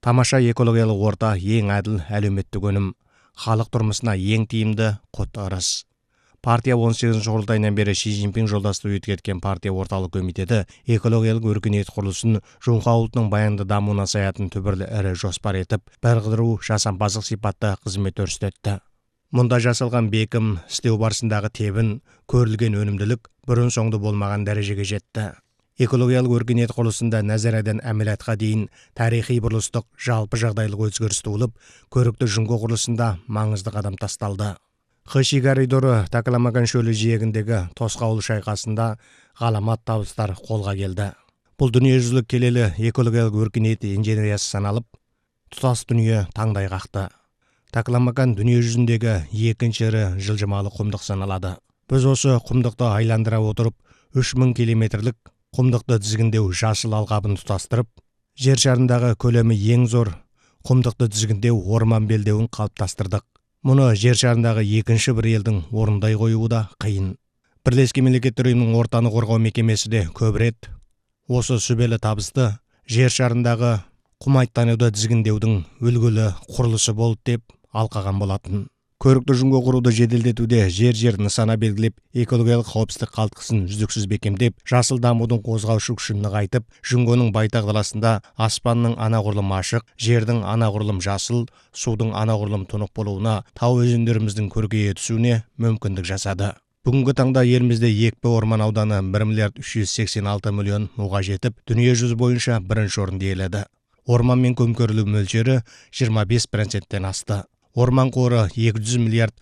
Тамаша экологиялық орта ең әділ әлеуметтік өнім, халық тұрмысына ең тиімді құт ырыс. Партия 18-ші құрылтайынан бері Ши Цзиньпин жолдасты өткерген партия орталық комитеті экологиялық өркениет құрылысын Жоңқа ұлтының баянды дамуына саятын түбірлі ірі жоспар етіп, бірқыдыру жасампаздық сипатта қызмет көрсетті. Мұнда жасалған бекім, істеу барысындағы тебін, көрілген өнімділік бұрын соңды болмаған дәрежеге жетті. Экологиялық өркениет құрылысында нәзарадан әмелиятқа дейін тарихи бұрылыстық жалпы жағдайлық өзгеріс туылып, көрікті жүңгі құрылысында маңызды қадам тасталды. Хыши коридоры Такаламаган шөлі жиегіндегі тосқауыл шайқасында ғаламат табыстар қолға келді. Бұл дүниежүзілік келелі экологиялық өркениет инженериясы саналып, тұтас дүние таңдай қақты. Такаламаган дүние жүзіндегі екінші ірі жылжымалы құмдық саналады. Біз осы құмдықты айландыра отырып, 3000 километрлік құмдықты тізгіндеу жасыл алқабын тұтастырып, жер шарындағы көлемі ең зор құмдықты тізгіндеу орман белдеуін қалыптастырдық. Мұны жер шарындағы екінші бір елдің орындай қоюы да қиын. Бірлескен мемлекеттер ұйымының ортаны қорғау мекемесі де көп рет осы сүбелі табысты жер шарындағы құмайттануды тізгіндеудің үлгілі құрылысы болды деп алқаған болатын. Көрікті жүңгі құруды жеделдетуде жер нысана белгілеп, экологиялық қауіпсіздік қалтқысын үздіксіз бекемдеп, жасыл дамудың қозғаушы күшін нығайтып, жүңгінің байтақ даласында аспанның анағұрлым ашық, жердің анағұрлым жасыл, судың анағұрлым тұнық болуына, тау өзендеріміздің көркейе түсуіне мүмкіндік жасады. Бүгінгі таңда елімізде екпе орман ауданы 1 миллиард 386 миллион муға жетіп, дүние жүзі бойынша бірінші орынды иеленді. Орман мен көмкерілу мөлшері 25%-тен асты. Орман қоры 200 миллиард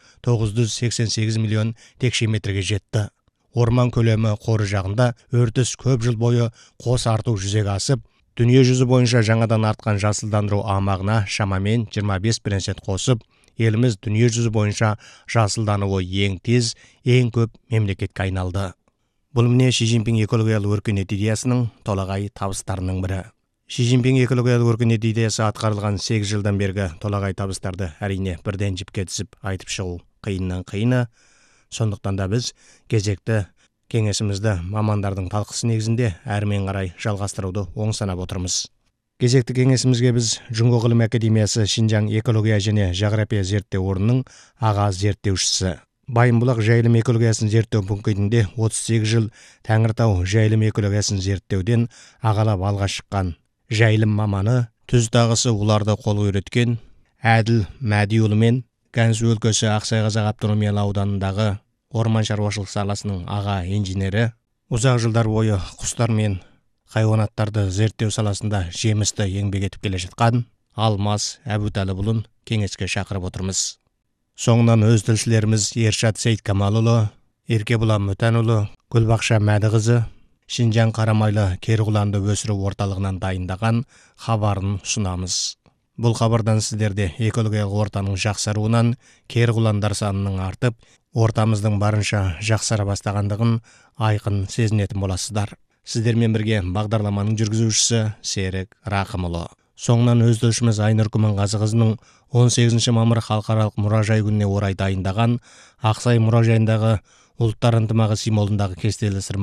988 миллион текше метрге жетті. Орман көлемі қоры жағында өртіс көп жыл бойы қос арту жүзеге асып, дүние жүзі бойынша жаңадан артқан жасылдандыру аумағына шамамен 25% қосып, еліміз дүние жүзі бойынша жасылдануы ең тез, ең көп мемлекетке айналды. Бұл міне Ши Цзиньпин экологиялық өркениет идеясының толағай табыстарының бірі. Ши Цзиньпин экологиялық өркениет идеясы атқарылған 8 жылдан бергі толағай табыстарды әрине бірден жіпке тізіп айтып шығу қиыннан қиыны. Сондықтан да біз кезекті кеңесімізді мамандардың талқысы негізінде әрмен қарай жалғастыруды оң санап отырмыз. Кезекті кеңесімізге біз Жүңгі ғылым академиясы Шинжаң экология және жағрапия зерттеу орнының аға зерттеушісі, Байымбұлақ жайылым экологиясын зерттеу пунктінде 38 жыл Тәңіртау жайылым экологиясын зерттеуден ағалап алға шыққан жайылым маманы, түз тағысы оларды қол үйреткен Әділ Мәдиұлы мен Gansu өлкесі Ақсай-Қазақ автономиялы ауданындағы орман шаруашылық саласының аға инженері, ұзақ жылдар бойы құстар мен хайуанаттарды зерттеу саласында жемісті еңбек етіп келе жатқан Алмас Әбутәліұлын кеңеске шақырып отырмыз. Соңынан өз тілшілеріміз Ершат Сейткамалұлы, Еркебұлан Мүтәнұлы, Гүлбақша Мәдіқызы Шинжаң қарамайлы керғұланды өсіру орталығынан дайындаған хабарын ұсынамыз. Бұл хабардан сіздерде экологиялық ортаның жақсаруынан, керғұландар санының артып, ортамыздың барынша жақсара бастағандығын айқын сезінетін боласыздар. Сіздермен бірге бағдарламаның жүргізушісі Серік Рақымұлы. Соңынан өз тілшіміз Айнұр Күмәнғазықызының 18 мамыр халықаралық мұражай күніне орай дайындаған Ақсай мұражайындағы ұлттар ынтымағы символындағы кестелі